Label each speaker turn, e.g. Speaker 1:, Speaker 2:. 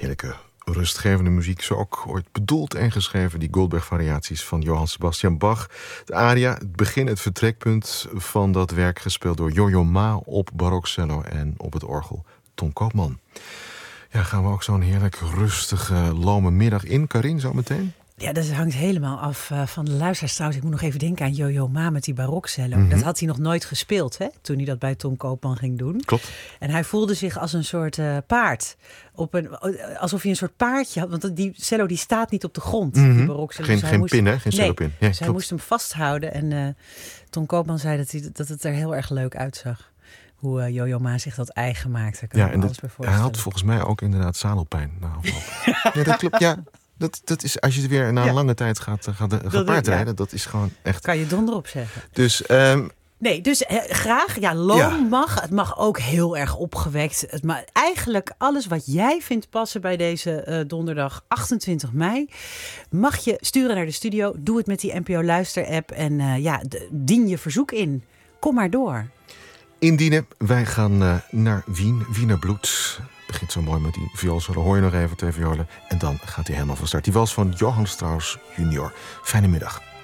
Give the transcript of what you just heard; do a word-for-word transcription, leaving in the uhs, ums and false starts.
Speaker 1: Heerlijke, rustgevende muziek. Zo ook ooit bedoeld en geschreven. Die Goldberg-variaties van Johann Sebastian Bach. De aria, het begin, het vertrekpunt van dat werk. Gespeeld door Yo-Yo Ma op barokcello en op het orgel Ton Koopman. Ja, gaan we ook zo'n heerlijk rustige, lome middag in. Karin, zo meteen?
Speaker 2: Ja, dat hangt helemaal af uh, van de luisteraars trouwens. Ik moet nog even denken aan Yo-Yo Ma met die barokcello.
Speaker 1: Mm-hmm.
Speaker 2: Dat had hij nog nooit gespeeld, hè? Toen hij dat bij Ton Koopman ging doen.
Speaker 1: Klopt.
Speaker 2: En hij voelde zich als een soort uh, paard. Op een, alsof hij een soort paardje had. Want die cello die staat niet op de grond.
Speaker 1: Mm-hmm.
Speaker 2: Die barokcello.
Speaker 1: Geen,
Speaker 2: dus
Speaker 1: geen
Speaker 2: moest,
Speaker 1: pin, hè? Geen cellopin.
Speaker 2: Nee,
Speaker 1: Ja,
Speaker 2: dus hij moest hem vasthouden. En uh, Ton Koopman zei dat, hij, dat het er heel erg leuk uitzag. Hoe uh, Yo-Yo Ma zich dat eigen maakte. Kan
Speaker 1: ja, en dat,
Speaker 2: hij
Speaker 1: had volgens mij ook inderdaad zadelpijn. Nou, ja, dat klopt, ja. Dat, dat is, als je weer na een ja. lange tijd gaat, gaat, gaat dat, paardrijden, ja. dat is gewoon echt...
Speaker 2: Kan je donder op zeggen.
Speaker 1: Dus... Um,
Speaker 2: Nee, dus eh, graag. Ja, loom ja. mag. Het mag ook heel erg opgewekt. Het mag, eigenlijk alles wat jij vindt passen bij deze uh, donderdag achtentwintig mei... mag je sturen naar de studio. Doe het met die N P O Luister-app. En uh, ja, de, dien je verzoek in. Kom maar door.
Speaker 1: Indienen. Wij gaan uh, naar Wien. Wiener Bloed. Begint zo mooi met die vioolsolo. Hoor je nog even twee violen. En dan gaat hij helemaal van start. Die wals van Johann Strauss junior. Fijne middag.